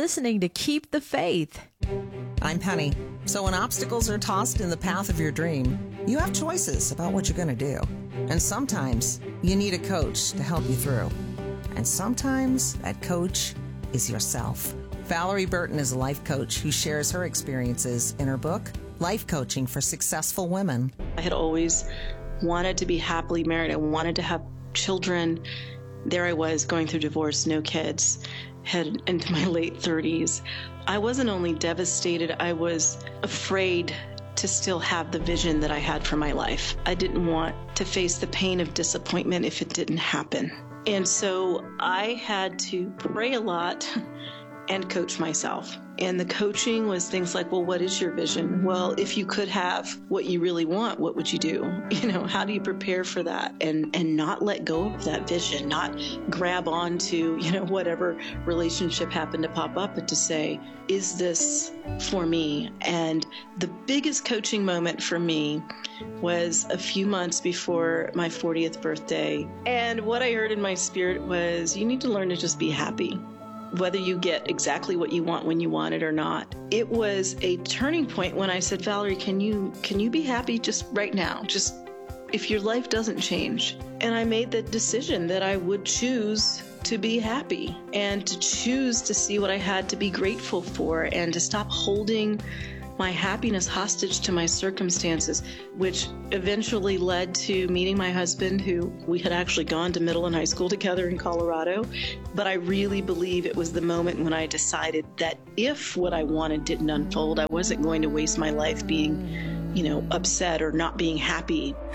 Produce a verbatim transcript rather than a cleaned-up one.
listening to Keep the Faith. I'm Penny. So when obstacles are tossed in the path of your dream, you have choices about what you're going to do. And sometimes you need a coach to help you through. And sometimes that coach is yourself. Valerie Burton is a life coach who shares her experiences in her book, Life Coaching for Successful Women. I had always wanted to be happily married. I wanted to have children. There I was going through divorce, no kids, head into my late thirties. I wasn't only devastated, I was afraid to still have the vision that I had for my life. I didn't want to face the pain of disappointment if it didn't happen. And so I had to pray a lot and coach myself. And the coaching was things like, well, what is your vision? Well, if you could have what you really want, what would you do? You know, how do you prepare for that? And and not let go of that vision, not grab on to, you know, whatever relationship happened to pop up, but to say, is this for me? And the biggest coaching moment for me was a few months before my fortieth birthday. And what I heard in my spirit was, you need to learn to just be happy, whether you get exactly what you want when you want it or not. It was a turning point when I said, Valerie, can you can you be happy just right now? Just if your life doesn't change. And I made the decision that I would choose to be happy and to choose to see what I had to be grateful for and to stop holding my happiness hostage to my circumstances, which eventually led to meeting my husband, who we had actually gone to middle and high school together in Colorado. But I really believe it was the moment when I decided that if what I wanted didn't unfold, I wasn't going to waste my life being, you know, upset or not being happy.